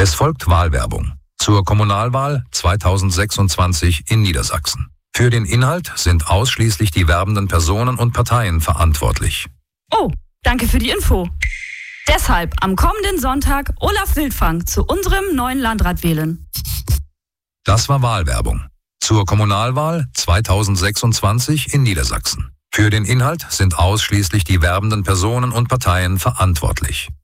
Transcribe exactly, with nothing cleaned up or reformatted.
Es folgt Wahlwerbung zur Kommunalwahl zweitausendsechsundzwanzig in Niedersachsen. Für den Inhalt sind ausschließlich die werbenden Personen und Parteien verantwortlich. Oh, danke für die Info. Deshalb am kommenden Sonntag Olaf Wildfang zu unserem neuen Landrat wählen. Das war Wahlwerbung zur Kommunalwahl zweitausendsechsundzwanzig in Niedersachsen. Für den Inhalt sind ausschließlich die werbenden Personen und Parteien verantwortlich.